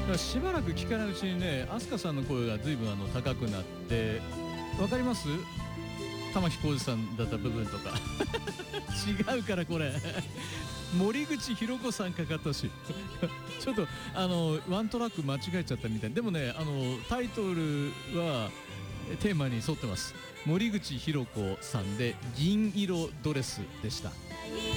らしばらく聞かないうちにね、飛鳥さんの声が随分高くなって、わかります？玉置浩二さんだった部分とか違うからこれ森口博子さんかかったしちょっとワントラック間違えちゃったみたいでもね、タイトルはテーマに沿ってます。森口博子さんで銀色ドレスでした。